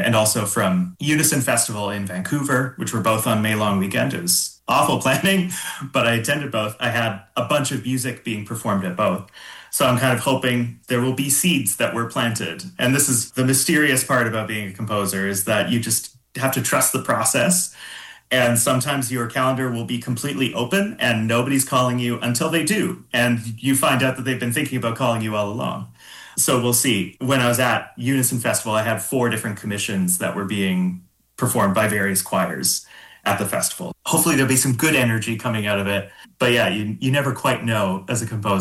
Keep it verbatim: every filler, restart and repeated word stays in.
and also from Unison Festival in Vancouver, which were both on May Long weekend. It was awful planning, but I attended both. I had a bunch of music being performed at both. So I'm kind of hoping there will be seeds that were planted. And this is the mysterious part about being a composer, is that you just have to trust the process. And sometimes your calendar will be completely open and nobody's calling you until they do. And you find out that they've been thinking about calling you all along. So we'll see. When I was at Unison Festival, I had four different commissions that were being performed by various choirs at the festival. Hopefully there'll be some good energy coming out of it. But yeah, you, you never quite know as a composer